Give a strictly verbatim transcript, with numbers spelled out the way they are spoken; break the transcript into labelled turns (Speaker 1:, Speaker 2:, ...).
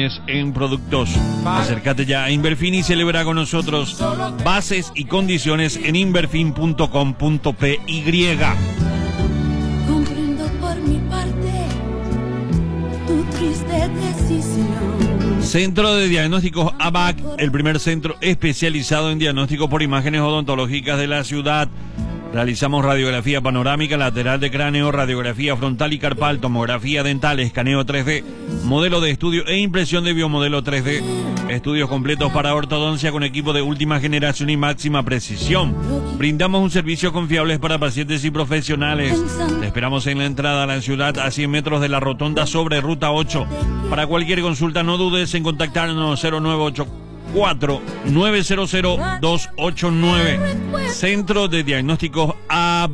Speaker 1: márgenes en productos. Acércate ya a Inverfin y celebra con nosotros. Bases y condiciones en inverfin punto com punto p y.
Speaker 2: Comprendo por mi parte tu triste decisión.
Speaker 1: Centro de Diagnósticos A B A C, el primer centro especializado en diagnóstico por imágenes odontológicas de la ciudad. Realizamos radiografía panorámica, lateral de cráneo, radiografía frontal y carpal, tomografía dental, escaneo tres D, modelo de estudio e impresión de biomodelo tres D. Estudios completos para ortodoncia con equipo de última generación y máxima precisión. Brindamos un servicio confiable para pacientes y profesionales. Te esperamos en la entrada a la ciudad a cien metros de la rotonda sobre Ruta ocho. Para cualquier consulta no dudes en contactarnos cero nueve ocho cuatro nueve cero cero dos ocho nueve. Centro de Diagnósticos A B A C.